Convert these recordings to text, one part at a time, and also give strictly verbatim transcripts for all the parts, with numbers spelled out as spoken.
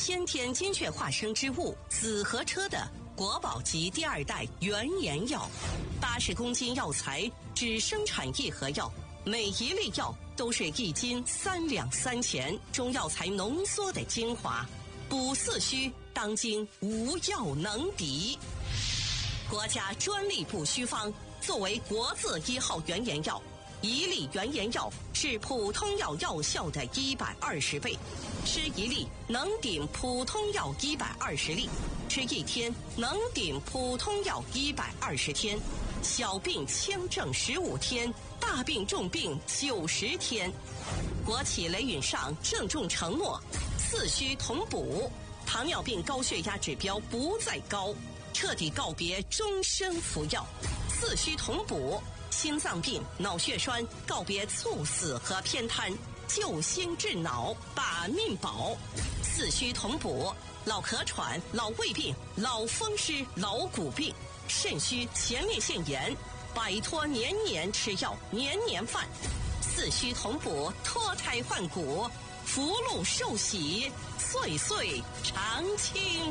先天金血化生之物紫河车的国宝级第二代原研药，八十公斤药材只生产一盒药，每一粒药都是一斤三两三钱，中药材浓缩的精华，补四虚，当今无药能敌。国家专利补虚方作为国字一号原研药，一粒原研药是普通药药效的一百二十倍，吃一粒能顶普通药一百二十粒，吃一天能顶普通药一百二十天，小病轻症十五天，大病重病九十天。国企雷允上郑重承诺，四虚同补，糖尿病高血压指标不再高，彻底告别终身服药。四虚同补，心脏病、脑血栓告别猝死和偏瘫，救心治脑，把命保。四虚同补，老咳喘、老胃病、老风湿、老骨病、肾虚、前列腺炎，摆脱年年吃药、年年犯。四虚同补，脱胎换骨，福禄寿喜，岁岁常青。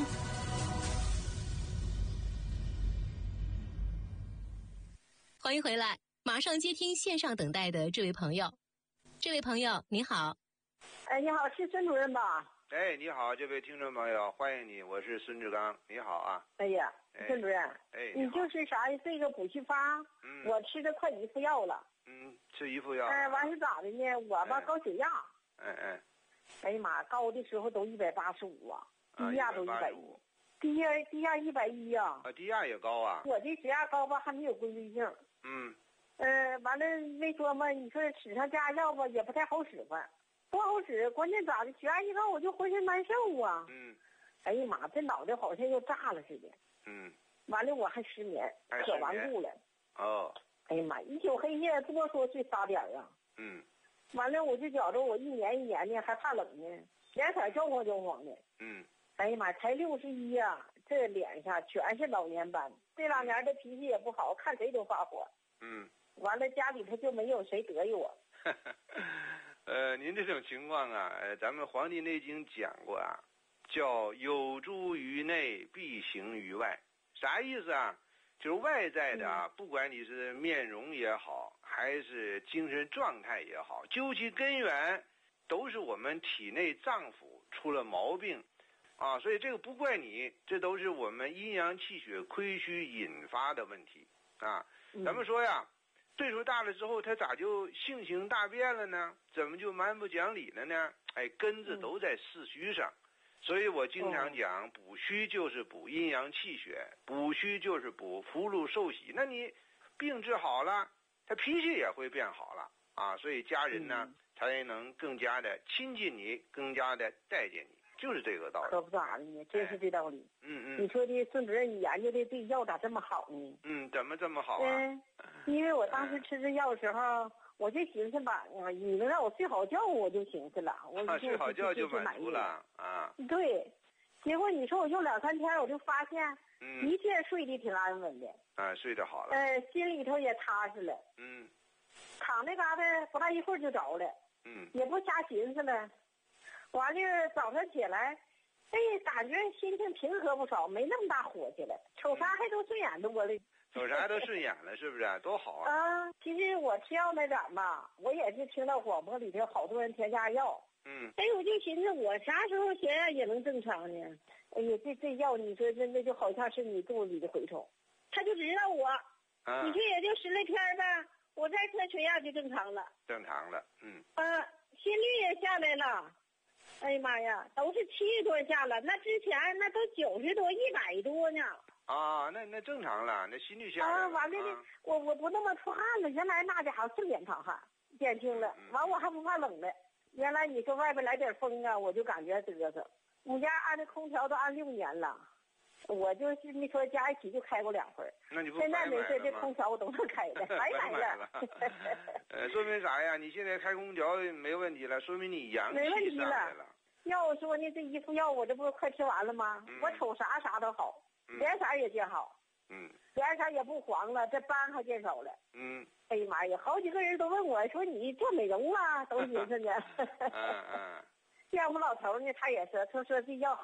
欢迎回来，马上接听线上等待的这位朋友。这位朋友你好。 哎，你好，是孙主任吧？ 哎，你好，这位听众朋友，欢迎你，我是孙志刚，你好啊。 哎呀， 哎、 孙主任， 哎， 你就是啥呀？这个补虚方， 嗯， 我吃的快一副药了。 嗯，吃一副药。 哎，完是咋的呢？我吧、 哎、 高血压。 哎哎。 哎呀妈，高的时候都一百八十五啊，低压都一百一，低压低压一百一呀。 啊，低压也高啊。 我这血压高吧，还没有规律性。 嗯。 呃，完了没说嘛，你说使上加药吧，也不太好使唤，不好使。关键咋的？血压一高，我就浑身难受啊。 嗯。 哎呀妈，这脑袋好像要炸了似的。 嗯。 完了，我还失眠，可顽固了。 哦。 哎呀妈，一宿黑夜多说睡仨点啊。 嗯。 完了，我就觉着我一年一年的还怕冷呢，脸色焦黄焦黄的。 嗯。 哎呀妈，才六十一呀，这脸上全是老年斑。这两年的脾气也不好，看谁都发火。 嗯。 完了，家里头就没有谁得意我。 呃，您这种情况啊，呃，咱们《黄帝内经》讲过啊，叫有诸于内，必行于外。啥意思啊？就是外在的啊，不管你是面容也好，还是精神状态也好，究其根源，都是我们体内脏腑出了毛病啊。所以这个不怪你，这都是我们阴阳气血亏虚引发的问题啊。咱们说呀，岁数大了之后，他咋就性情大变了呢？怎么就蛮不讲理了呢？哎，根子都在四虚上。所以我经常讲，补虚就是补阴阳气血，补虚就是补福禄寿喜。那你病治好了，他脾气也会变好了啊。所以家人呢，才能更加的亲近你，更加的待见你，就是这个道理。 可不咋的呢，真是这道理。 嗯嗯。 你说的孙主任，你研究的这药咋这么好呢？ 嗯，怎么这么好啊？ 嗯，因为我当时吃这药的时候，我就寻思吧，你能让我睡好觉，我就寻思了，我就、 啊、睡好觉就满足了啊。 对，结果你说我用两三天，我就发现， 嗯， 的确睡得挺安稳的。 啊，睡得好了。 呃，心里头也踏实了。 嗯。 躺那嘎达不大一会儿就着了。 嗯。 也不瞎寻思了，完了早上起来，哎，感觉心情平和不少，没那么大火气了，瞅啥还都顺眼多了。嗯瞅啥都顺眼了，是不是？多好啊！ 啊，其实我吃药那点吧，我也是听到广播里头好多人添加药。 嗯。 哎，我就寻思我啥时候血压也能正常呢？哎呀，这这药你说真的就好像是你肚子里的蛔虫，他就知道我， 啊、 你说也就十来天呗，我再测血压就正常了。 正常了，嗯。 啊，心率也下来了。哎呀妈呀，都是七十多下了，那之前那都九十多、一百多呢。 啊，那那正常了，那心率下来了。 啊，完了呢、啊，我我不那么出汗了，原来那家伙是脸淌汗，减轻了。完、嗯、我还不怕冷了，原来你说外边来点风啊，我就感觉嘚瑟。我家安的空调都安六年了，我就是没说加一起就开过两回。 那你不现在没事，这空调我都能开的，白买了。 呃，说明啥呀？你现在开空调没问题了，说明你阳气上来了。 要说呢，这一副药我这不快吃完了吗？嗯、我瞅啥啥都好。脸色也见好， 嗯， 脸色也不黄了，这斑还见少了， 嗯。 哎呀妈呀，好几个人都问我说你做美容啊，都寻思呢。 嗯嗯。 要不老头呢，他也是，他说这药好。